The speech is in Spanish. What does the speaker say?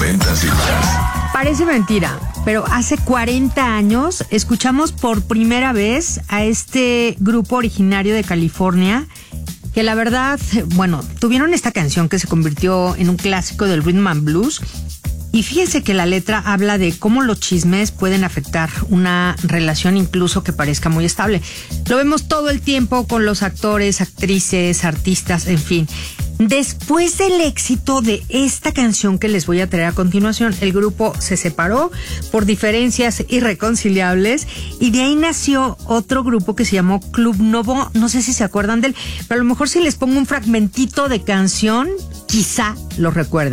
40s y más. Parece mentira, pero hace 40 años escuchamos por primera vez a este grupo originario de California, que la verdad, bueno, tuvieron esta canción que se convirtió en un clásico del rhythm and blues. Y fíjense que la letra habla de cómo los chismes pueden afectar una relación incluso que parezca muy estable. Lo vemos todo el tiempo con los actores, actrices, artistas, en fin. Después del éxito de esta canción que les voy a traer a continuación, el grupo se separó por diferencias irreconciliables y de ahí nació otro grupo que se llamó Club Nouveau. No sé si se acuerdan de él, pero a lo mejor si les pongo un fragmentito de canción, quizá lo recuerden.